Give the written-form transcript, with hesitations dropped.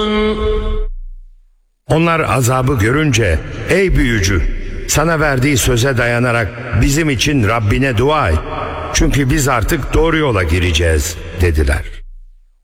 Onlar azabı görünce, ey büyücü, sana verdiği söze dayanarak bizim için Rabbine dua et. Çünkü biz artık doğru yola gireceğiz dediler.